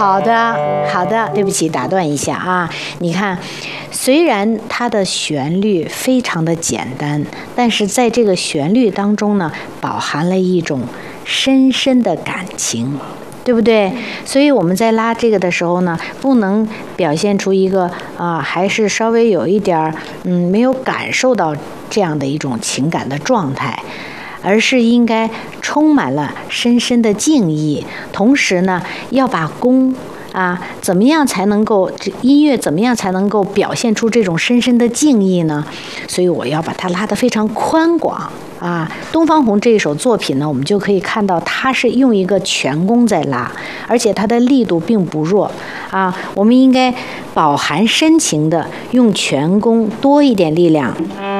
好的，好的，对不起，打断一下啊。你看，虽然它的旋律非常的简单，但是在这个旋律当中呢，饱含了一种深深的感情。对不对？所以我们在拉这个的时候呢，不能表现出一个还是稍微有一点没有感受到这样的一种情感的状态，而是应该充满了深深的敬意，同时呢，要把功怎么样才能够音乐怎么样才能够表现出这种深深的敬意呢？所以我要把它拉得非常宽广。东方红这一首作品呢，我们就可以看到它是用一个全弓在拉，而且它的力度并不弱我们应该饱含深情的用全弓多一点力量